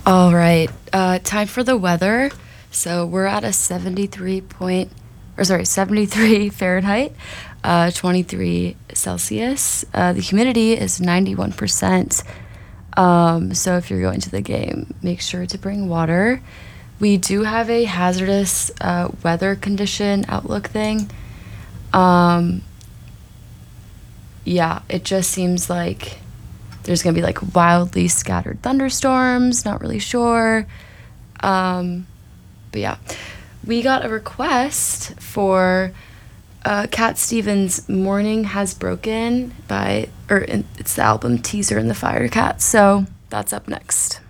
All right, time for the weather. So we're at a 73 Fahrenheit, 23 Celsius. The humidity is 91%. So if you're going to the game, make sure to bring water. We do have a hazardous weather condition outlook thing. Um, yeah, it just seems like there's gonna be like wildly scattered thunderstorms. Not really sure. Um, but yeah, we got a request for Cat Stevens' "Morning Has Broken" by, it's the album Teaser and the Firecat. So that's up next.